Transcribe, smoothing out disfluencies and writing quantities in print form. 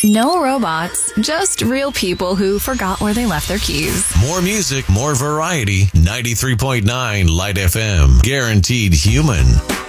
No robots, just real people who forgot where they left their keys. More music, more variety. 93.9 Light FM. Guaranteed human.